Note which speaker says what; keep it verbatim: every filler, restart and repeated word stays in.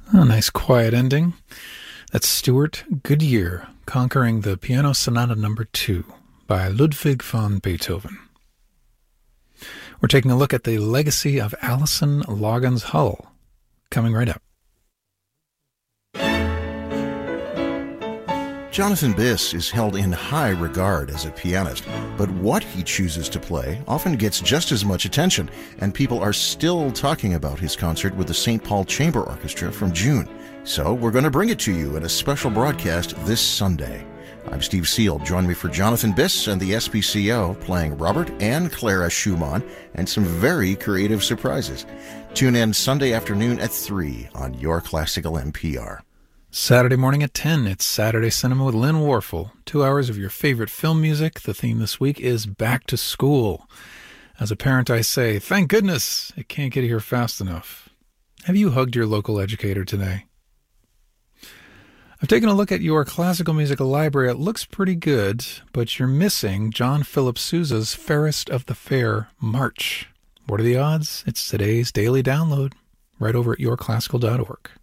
Speaker 1: A nice quiet ending. That's Stuart Goodyear conquering the Piano Sonata number two by Ludwig van Beethoven. We're taking a look at the legacy of Alison Loggins Hull, coming right up.
Speaker 2: Jonathan Biss is held in high regard as a pianist, but what he chooses to play often gets just as much attention, and people are still talking about his concert with the Saint Paul Chamber Orchestra from June. So we're going to bring it to you in a special broadcast this Sunday. I'm Steve Seal. Join me for Jonathan Biss and the S P C O playing Robert and Clara Schumann and some very creative surprises. Tune in Sunday afternoon at three on Your Classical N P R.
Speaker 1: Saturday morning at ten, it's Saturday Cinema with Lynn Warfel. Two hours of your favorite film music. The theme this week is Back to School. As a parent, I say, thank goodness it can't get here fast enough. Have you hugged your local educator today? I've taken a look at your classical music library. It looks pretty good, but you're missing John Philip Sousa's Fairest of the Fair March. What are the odds? It's today's daily download right over at your classical dot org.